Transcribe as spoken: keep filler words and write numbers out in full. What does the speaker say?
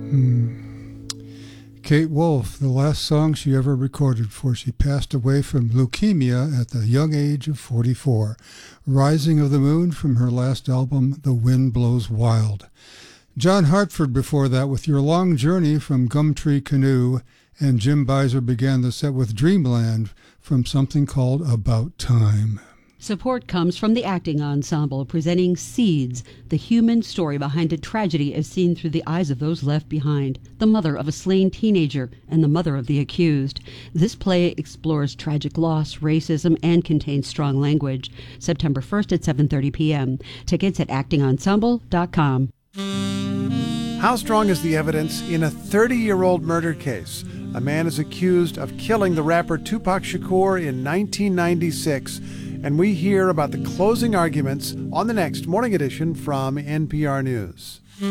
Kate Wolf, the last song she ever recorded before she passed away from leukemia at the young age of forty-four. Rising of the Moon from her last album, The Wind Blows Wild. John Hartford before that with Your Long Journey from Gumtree Canoe, and Jim Beiser began the set with Dreamland from something called About Time. Support comes from the Acting Ensemble, presenting Seeds, the human story behind a tragedy as seen through the eyes of those left behind, the mother of a slain teenager and the mother of the accused. This play explores tragic loss, racism, and contains strong language. September first at seven thirty p.m. Tickets at acting ensemble dot com. How strong is the evidence in a thirty-year-old murder case? A man is accused of killing the rapper Tupac Shakur in nineteen ninety-six, and we hear about the closing arguments on the next Morning Edition from N P R News.